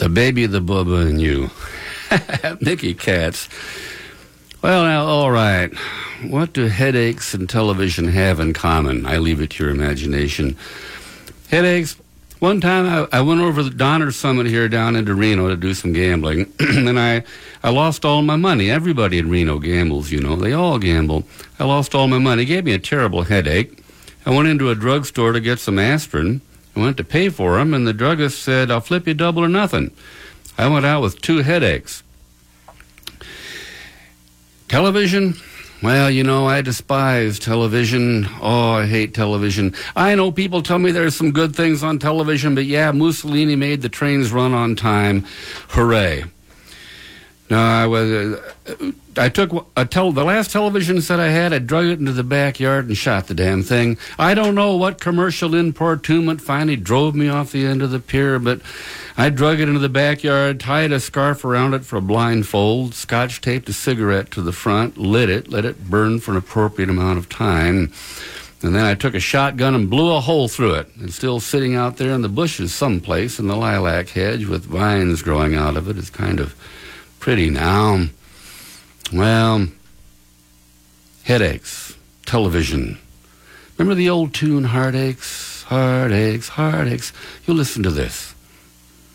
The Baby, the Bubba, and You. Mickey Katz. Well, now, all right. What do headaches and television have in common? I leave it to your imagination. Headaches. One time I went over the Donner Summit here down into Reno to do some gambling, and I lost all my money. Everybody in Reno gambles, you know. They all gamble. I lost all my money. It gave me a terrible headache. I went into a drugstore to get some aspirin. I went to pay for them, and the druggist said, "I'll flip you double or nothing." I went out with 2 headaches. Television? Well, you know, I despise television. Oh, I hate television. I know people tell me there's some good things on television, but yeah, Mussolini made the trains run on time. Hooray. No, I took the last television set I had, I drug it into the backyard and shot the damn thing. I don't know what commercial importunment finally drove me off the end of the pier, but I drug it into the backyard, tied a scarf around it for a blindfold, scotch taped a cigarette to the front, lit it, let it burn for an appropriate amount of time, and then I took a shotgun and blew a hole through it. It's still sitting out there in the bushes someplace in the lilac hedge with vines growing out of it. It's kind of pretty now. Well, headaches, television. Remember the old tune, Heartaches, Heartaches, Heartaches? You listen to this.